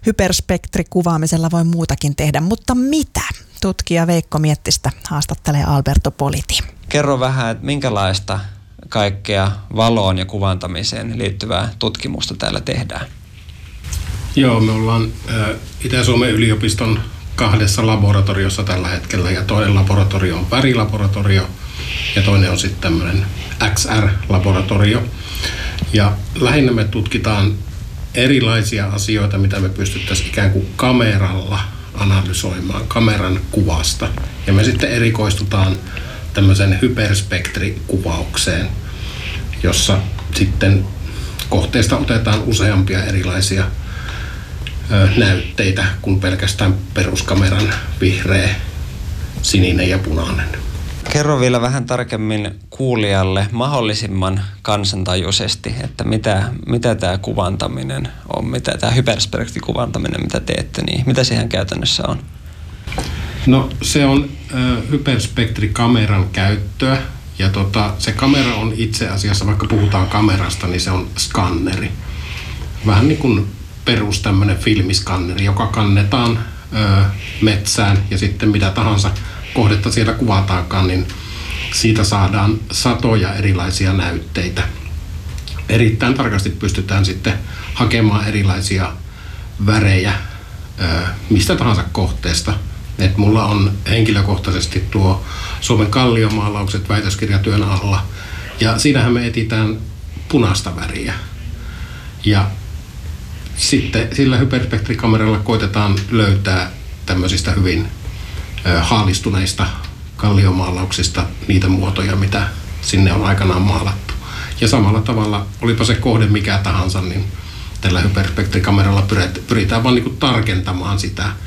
Hyperspektrikuvaamisella voi muutakin tehdä, mutta mitä? Tutkija Veikko Miettistä haastattelee Alberto Politi. Kerro vähän, että minkälaista kaikkea valoon ja kuvantamiseen liittyvää tutkimusta täällä tehdään? Joo, me ollaan Itä-Suomen yliopiston 2 laboratoriossa tällä hetkellä, ja toinen laboratorio on värilaboratorio ja toinen on sitten tämmöinen XR-laboratorio. Ja lähinnä me tutkitaan erilaisia asioita, mitä me pystyttäisiin ikään kuin kameralla analysoimaan, kameran kuvasta. Ja me sitten erikoistutaan tämmöiseen hyperspektrikuvaukseen, jossa sitten kohteesta otetaan useampia erilaisia näytteitä kuin pelkästään peruskameran vihreä, sininen ja punainen. Kerro vielä vähän tarkemmin kuulijalle mahdollisimman kansantajuisesti, että mitä tämä kuvantaminen on, mitä tämä hyperspektrikuvantaminen, mitä teette, niin mitä siihen käytännössä on? No se on hyperspektrikameran käyttöä, ja se kamera on itse asiassa, vaikka puhutaan kamerasta, niin se on skanneri. Vähän niin kuin perus tämmöinen filmiskanneri, joka kannetaan metsään, ja sitten mitä tahansa kohdetta siellä kuvataankaan, niin siitä saadaan satoja erilaisia näytteitä. Erittäin tarkasti pystytään sitten hakemaan erilaisia värejä mistä tahansa kohteesta. Et mulla on henkilökohtaisesti tuo Suomen kalliomaalaukset väitöskirjatyön alla, ja siinähän me etsitään punaista väriä. Ja sitten sillä hyperspektrikameralla koitetaan löytää tämmöisistä hyvin haalistuneista kalliomaalauksista niitä muotoja, mitä sinne on aikanaan maalattu. Ja samalla tavalla, olipa se kohde mikä tahansa, niin tällä hyperspektrikameralla pyritään vaan niin kuin tarkentamaan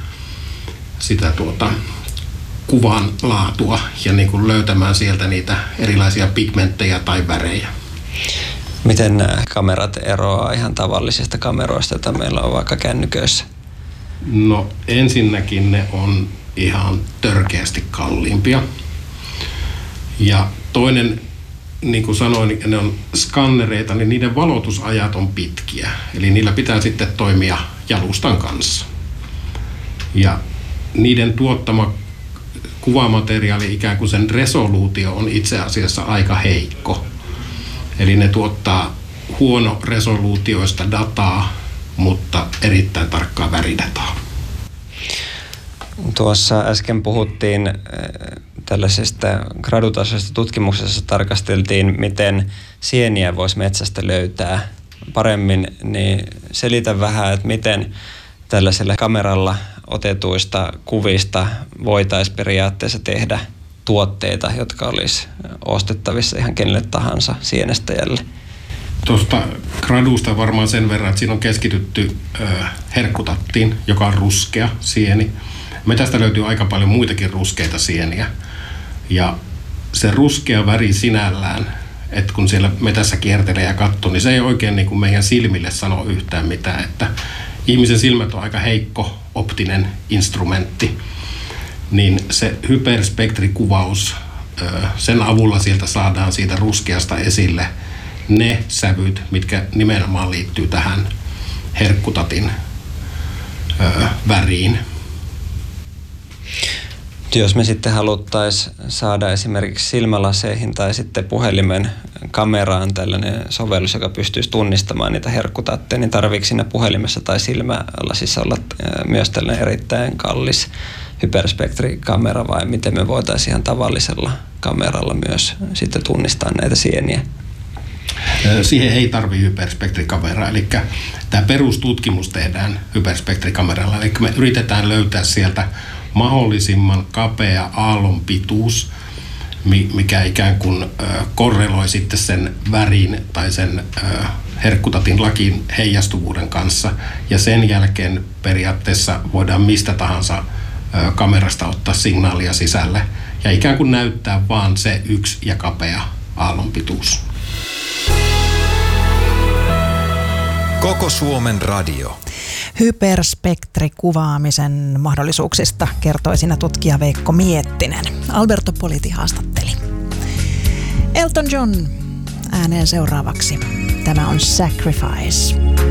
sitä kuvan laatua ja niin kuin löytämään sieltä niitä erilaisia pigmenttejä tai värejä. Miten nämä kamerat eroaa ihan tavallisista kameroista, joita meillä on vaikka kännyköissä? No ensinnäkin ne on ihan törkeästi kalliimpia. Ja toinen, niin kuin sanoin, ne on skannereita, niin niiden valotusajat on pitkiä. Eli niillä pitää sitten toimia jalustan kanssa. Ja niiden tuottama kuvamateriaali, ikään kuin sen resoluutio, on itse asiassa aika heikko. Eli ne tuottaa huono resoluutioista dataa, mutta erittäin tarkkaa väridataa. Tuossa äsken puhuttiin tällaisesta gradutasoisesta tutkimuksessa, tarkasteltiin, miten sieniä voisi metsästä löytää paremmin, niin selitä vähän, että miten tällaisella kameralla otetuista kuvista voitaisiin periaatteessa tehdä tuotteita, jotka olisi ostettavissa ihan kenelle tahansa sienestäjälle. Tuosta gradusta varmaan sen verran, että siinä on keskitytty herkkutattiin, joka on ruskea sieni. Metästä löytyy aika paljon muitakin ruskeita sieniä. Ja se ruskea väri sinällään, että kun siellä metässä kiertelee ja katsoo, niin se ei oikein niin kuin meidän silmille sano yhtään mitään. Että ihmisen silmät on aika heikko optinen instrumentti. Niin se hyperspektrikuvaus, sen avulla sieltä saadaan siitä ruskeasta esille ne sävyt, mitkä nimenomaan liittyy tähän herkkutatin väriin. Jos me sitten haluttaisiin saada esimerkiksi silmälaseihin tai sitten puhelimen kameraan tällainen sovellus, joka pystyisi tunnistamaan niitä herkkutatteja, niin tarviiko siinä puhelimessa tai silmälasissa olla myös tällainen erittäin kallis hyperspektrikamera, vai miten me voitaisiin ihan tavallisella kameralla myös sitten tunnistaa näitä sieniä? Siihen ei tarvitse hyperspektrikameraa, eli tämä perustutkimus tehdään hyperspektrikameralla, eli me yritetään löytää sieltä mahdollisimman kapea aallonpituus, mikä ikään kuin korreloi sitten sen värin tai sen herkkutatin lakin heijastuvuuden kanssa, ja sen jälkeen periaatteessa voidaan mistä tahansa kamerasta ottaa signaalia sisälle ja ikään kuin näyttää vaan se yksi ja kapea aallonpituus. Koko Suomen radio. Hyperspektrikuvaamisen mahdollisuuksista kertoi siinä tutkija Veikko Miettinen. Alberto Politi haastatteli. Elton John ääneen seuraavaksi. Tämä on Sacrifice.